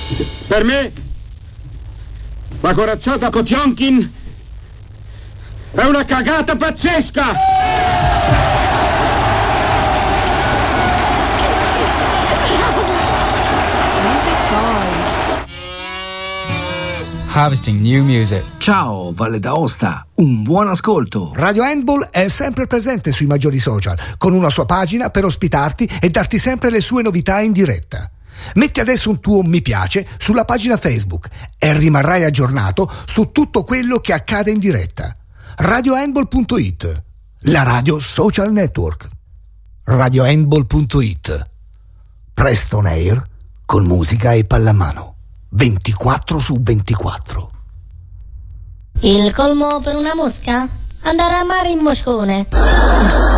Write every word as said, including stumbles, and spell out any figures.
Per me, la corazzata Potionkin è una cagata pazzesca! Music Vibe. Harvesting new music. Ciao Valle d'Aosta, un buon ascolto. Radio Handball è sempre presente sui maggiori social, con una sua pagina per ospitarti e darti sempre le sue novità in diretta. Metti adesso un tuo mi piace sulla pagina Facebook e rimarrai aggiornato su tutto quello che accade in diretta. radio handball punto it, la radio social network. radio handball punto it. Presto on air con musica e pallamano. ventiquattro su ventiquattro. Il colmo per una mosca? Andare a mare in moscone.